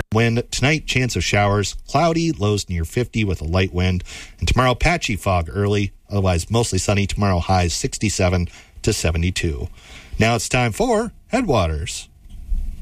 Wind. Tonight, chance of showers, cloudy, lows near 50 with a light wind. And tomorrow, patchy fog early, otherwise mostly sunny. Tomorrow, highs 67 to 72. Now it's time for Headwaters.